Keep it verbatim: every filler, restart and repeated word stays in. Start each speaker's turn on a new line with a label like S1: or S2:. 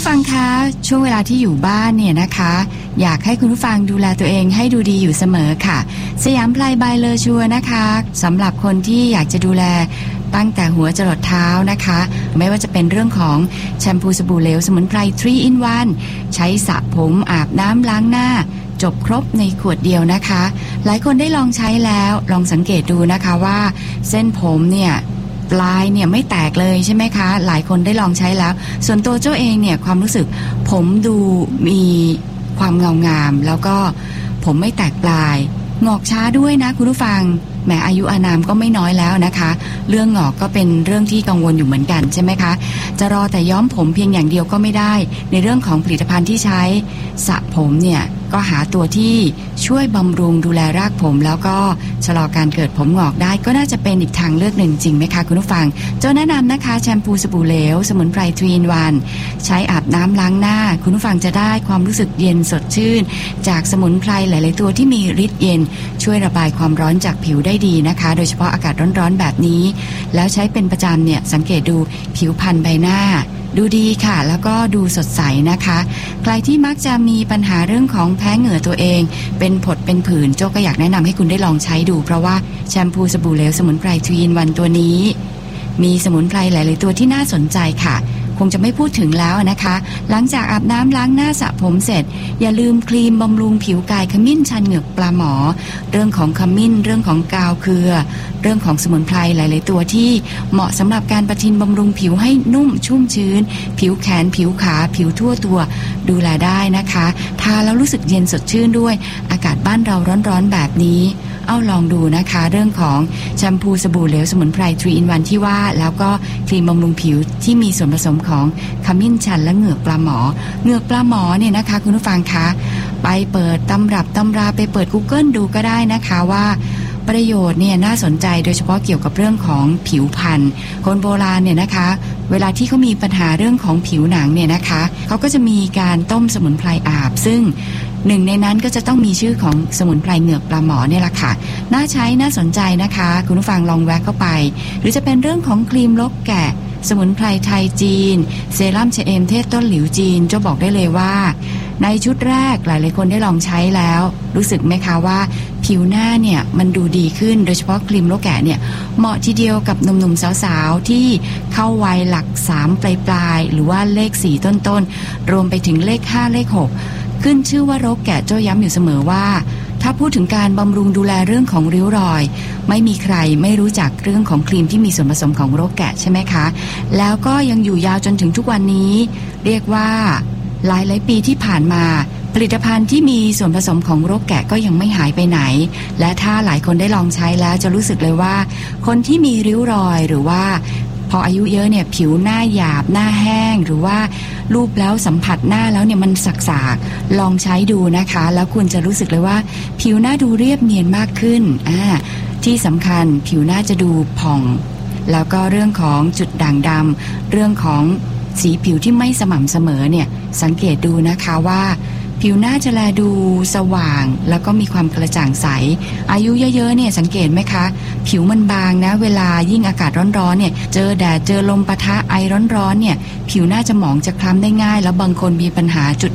S1: ฟังคะช่วงเวลาที่อยู่บ้านเนี่ยนะคะอยากให้คุณผู้ฟังดูแลตัวเองให้ดูดีอยู่เสมอค่ะสยามไพรบายเลอชัวนะคะสำหรับคนที่อยากจะดูแลตั้งแต่หัวจรดเท้านะคะไม่ว่าจะเป็นเรื่องของแชมพูสบู่เหลวสมุนไพรทรี in วัน ใช้สระผมอาบน้ำล้างหน้าจบครบในขวดเดียวนะคะหลายคนได้ลองใช้แล้วลองสังเกตดูนะคะว่าเส้นผมเนี่ยปลายเนี่ยไม่แตกเลยใช่ไหมคะหลายคนได้ลองใช้แล้วส่วนตัวเจ้าเองเนี่ยความรู้สึกผมดูมีความเงางามแล้วก็ผมไม่แตกปลายงอกช้าด้วยนะคุณผู้ฟังแหมอายุอานามก็ไม่น้อยแล้วนะคะเรื่องงอกก็เป็นเรื่องที่กังวลอยู่เหมือนกันใช่ไหมคะจะรอแต่ย้อมผมเพียงอย่างเดียวก็ไม่ได้ในเรื่องของผลิตภัณฑ์ที่ใช้สระผมเนี่ยก็หาตัวที่ช่วยบำรุงดูแลรากผมแล้วก็ชะลอการเกิดผมงอกได้ก็น่าจะเป็นอีกทางเลือกหนึ่งจริงไหมคะคุณผู้ฟังเจ้าแนะนำนะคะแชมพูสบู่เหลวสมุนไพรทรี in วัน ใช้อาบน้ำล้างหน้าคุณผู้ฟังจะได้ความรู้สึกเย็นสดชื่นจากสมุนไพรหลายๆตัวที่มีฤทธิ์เย็นช่วยระบายความร้อนจากผิวได้ดีนะคะโดยเฉพาะอากาศร้อนๆแบบนี้แล้วใช้เป็นประจำเนี่ยสังเกตดูผิวพรรณใบหน้าดูดีค่ะแล้วก็ดูสดใสนะคะใครที่มักจะมีปัญหาเรื่องของแพ้เหงื่อตัวเองเป็นผดเป็นผื่นโจ้ก็อยากแนะนำให้คุณได้ลองใช้ดูเพราะว่าแชมพูสบู่เหลวสมุนไพรทรี in วันตัวนี้มีสมุนไพรหลายๆตัวที่น่าสนใจค่ะคงจะไม่พูดถึงแล้วนะคะหลังจากอาบน้ำล้างหน้าสระผมเสร็จอย่าลืมครีมบำรุงผิวกายขมิ้นชันเหงือกปลาหมอเรื่องของขมิ้นเรื่องของกาวเครือเรื่องของสมุนไพรหลายๆตัวที่เหมาะสำหรับการประทินบำรุงผิวให้นุ่มชุ่มชื้นผิวแขนผิวขาผิวทั่วตัวดูแลได้นะคะทาแล้วรู้สึกเย็นสดชื่นด้วยอากาศบ้านเราร้อนๆแบบนี้เอาลองดูนะคะเรื่องของแชมพูสบู่เหลวสมุนไพรทรี in วันที่ว่าแล้วก็ครีมบำรุงผิวที่มีส่วนผสมของขมิ้นชันและเหงือกปลาหมอเหงือกปลาหมอเนี่ยนะคะคุณผู้ฟังคะไปเปิดตำรับตำราไปเปิด Google ดูก็ได้นะคะว่าประโยชน์เนี่ยน่าสนใจโดยเฉพาะเกี่ยวกับเรื่องของผิวพรรณคนโบราณเนี่ยนะคะเวลาที่เขามีปัญหาเรื่องของผิวหนังเนี่ยนะคะเขาก็จะมีการต้มสมุนไพรอาบซึ่งหนึ่งในนั้นก็จะต้องมีชื่อของสมุนไพรเหงือกปลาหมอเนี่ยแหละค่ะน่าใช้น่าสนใจนะคะคุณผู้ฟังลองแวะเข้าไปหรือจะเป็นเรื่องของครีมลกแกะสมุนไพรไทยจีนเซรั่มชะเอมเทศต้นหลิวจีนจะบอกได้เลยว่าในชุดแรกหลายๆคนได้ลองใช้แล้วรู้สึกไหมคะว่าผิวหน้าเนี่ยมันดูดีขึ้นโดยเฉพาะครีมลกแกะเนี่ยเหมาะทีเดียวกับหนุ่มๆสาวๆที่เข้าวัยหลักสามปลายๆหรือว่าเลขสี่ต้นๆรวมไปถึงเลขห้าเลขหกขึ้นชื่อว่ารกแกะโจ้ย้ำอยู่เสมอว่าถ้าพูดถึงการบำรุงดูแลเรื่องของริ้วรอยไม่มีใครไม่รู้จักเรื่องของครีมที่มีส่วนผสมของรกแกะใช่ไหมคะแล้วก็ยังอยู่ยาวจนถึงทุกวันนี้เรียกว่าหลายหลายปีที่ผ่านมาผลิตภัณฑ์ที่มีส่วนผสมของรกแกะก็ยังไม่หายไปไหนและถ้าหลายคนได้ลองใช้แล้วจะรู้สึกเลยว่าคนที่มีริ้วรอยหรือว่าพออายุเยอะเนี่ยผิวหน้าหยาบหน้าแห้งหรือว่ารูปแล้วสัมผัสหน้าแล้วเนี่ยมันสักๆลองใช้ดูนะคะแล้วคุณจะรู้สึกเลยว่าผิวหน้าดูเรียบเนียนมากขึ้นอ่าที่สำคัญผิวหน้าจะดูผ่องแล้วก็เรื่องของจุดด่างดำเรื่องของสีผิวที่ไม่สม่ำเสมอเนี่ยสังเกตดูนะคะว่าผิวหน้าจะแลดูสว่างแล้วก็มีความกระจ่างใสอายุเยอะๆเนี่ยสังเกตไหมคะผิวมันบางนะเวลายิ่งอากาศร้อนๆเนี่ยเจอแดดเจอลมปะทะไอร้อนๆเนี่ยผิวหน้าจะหมองจะคล้ำได้ง่ายแล้วบางคนมีปัญหาจุด